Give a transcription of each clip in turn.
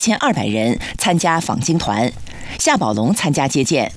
1200人参加访京团，夏宝龙参加接见。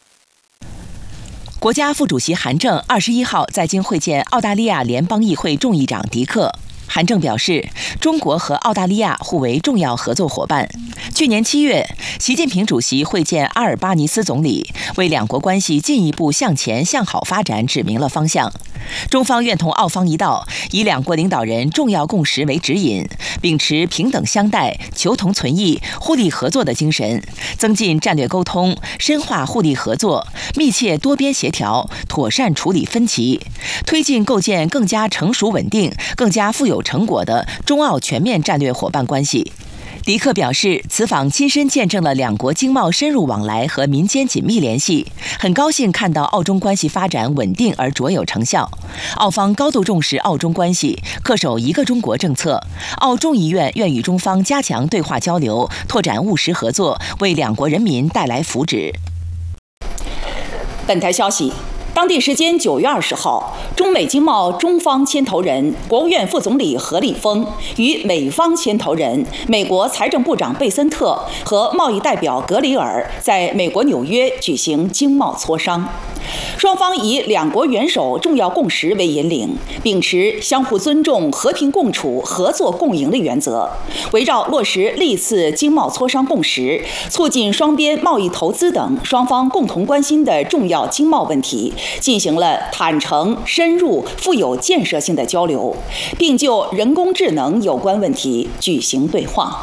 国家副主席韩正21号在京会见澳大利亚联邦议会众议长迪克。韩正表示，中国和澳大利亚互为重要合作伙伴。去年7月，习近平主席会见阿尔巴尼斯总理，为两国关系进一步向前向好发展指明了方向。中方愿同澳方一道，以两国领导人重要共识为指引，秉持平等相待、求同存异、互利合作的精神，增进战略沟通，深化互利合作，密切多边协调，妥善处理分歧，推进构建更加成熟稳定、更加富有成果的中澳全面战略伙伴关系。迪克表示，此访亲身见证了两国经贸深入往来和民间紧密联系，很高兴看到澳中关系发展稳定而卓有成效。澳方高度重视澳中关系，恪守一个中国政策。澳众议院愿与中方加强对话交流，拓展务实合作，为两国人民带来福祉。 本台消息。当地时间9月20号，中美经贸中方牵头人、国务院副总理何立峰与美方牵头人、美国财政部长贝森特和贸易代表格里尔在美国纽约举行经贸磋商。双方以两国元首重要共识为引领，秉持相互尊重、和平共处、合作共赢的原则，围绕落实历次经贸磋商共识，促进双边贸易投资等双方共同关心的重要经贸问题，进行了坦诚、深入、富有建设性的交流，并就人工智能有关问题举行对话。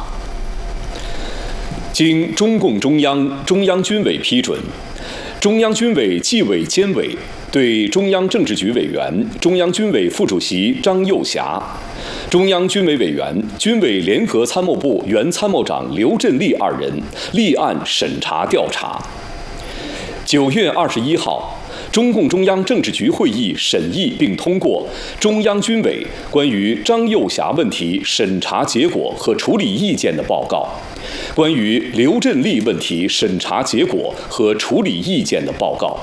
经中共中央军委批准，中央军委纪委监委对中央政治局委员、中央军委副主席张又侠、中央军委委员、军委联合参谋部原参谋长刘振立2人立案审查调查。9月21号，中共中央政治局会议审议并通过中央军委关于张又侠问题审查结果和处理意见的报告，关于刘振立问题审查结果和处理意见的报告。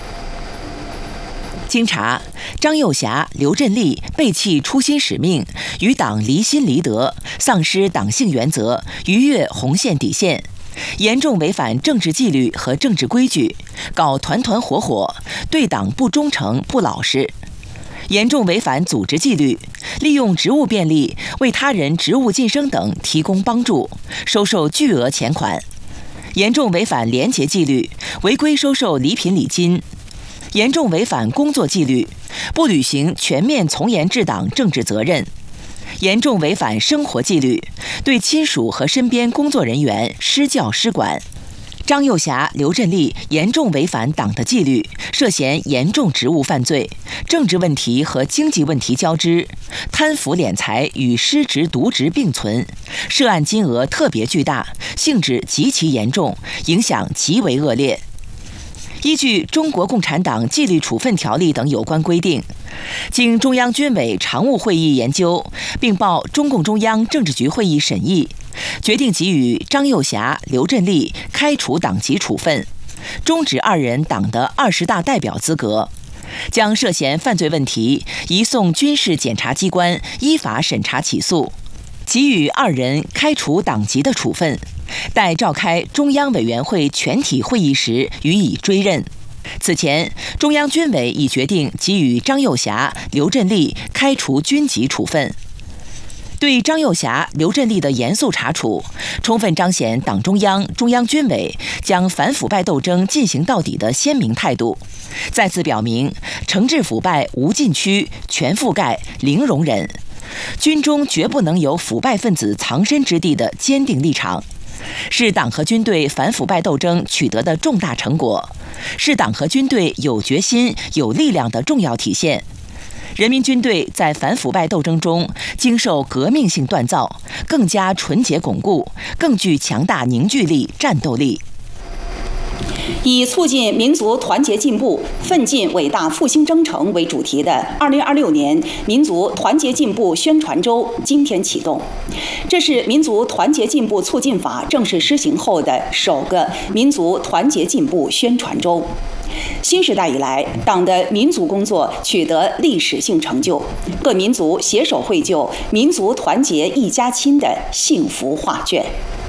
经查，张又侠、刘振立背弃初心使命，与党离心离德，丧失党性原则，逾越红线底线，严重违反政治纪律和政治规矩，搞团团伙伙，对党不忠诚不老实，严重违反组织纪律，利用职务便利为他人职务晋升等提供帮助，收受巨额钱款，严重违反廉洁纪律，违规收受礼品礼金，严重违反工作纪律，不履行全面从严治党政治责任，严重违反生活纪律，对亲属和身边工作人员施教施管。张又侠、刘振立严重违反党的纪律，涉嫌严重职务犯罪，政治问题和经济问题交织，贪腐敛财与失职渎职并存，涉案金额特别巨大，性质极其严重，影响极为恶劣。依据《中国共产党纪律处分条例》等有关规定，经中央军委常务会议研究，并报中共中央政治局会议审议，决定给予张又侠、刘振立开除党籍处分，终止2人党的20大代表资格，将涉嫌犯罪问题移送军事检察机关依法审查起诉，给予2人开除党籍的处分，待召开中央委员会全体会议时予以追认。此前，中央军委已决定给予张又侠、刘振立开除军籍处分。对张又侠、刘振立的严肃查处，充分彰显党中央、中央军委将反腐败斗争进行到底的鲜明态度，再次表明惩治腐败无禁区、全覆盖、零容忍，军中绝不能有腐败分子藏身之地的坚定立场，是党和军队反腐败斗争取得的重大成果，是党和军队有决心、有力量的重要体现。人民军队在反腐败斗争中经受革命性锻造，更加纯洁巩固，更具强大凝聚力、战斗力。 以促进民族团结进步、奋进伟大复兴征程为主题的2026年民族团结进步宣传周今天启动。这是民族团结进步促进法正式施行后的首个民族团结进步宣传周。新时代以来，党的民族工作取得历史性成就，各民族携手绘就民族团结一家亲的幸福画卷。